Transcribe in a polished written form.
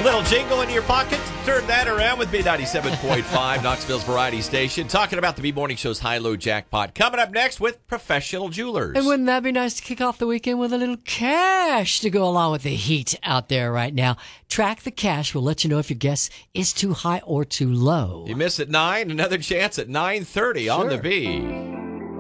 Little jingle in your pocket. Turn that around with B97.5, Knoxville's variety station. Talking about the B-Morning Show's high-low jackpot. Coming up next with Professional Jewelers. And wouldn't that be nice to kick off the weekend with a little cash to go along with the heat out there right now? Track the Cash will let you know if your guess is too high or too low. You miss at 9, another chance at 9:30 on the B.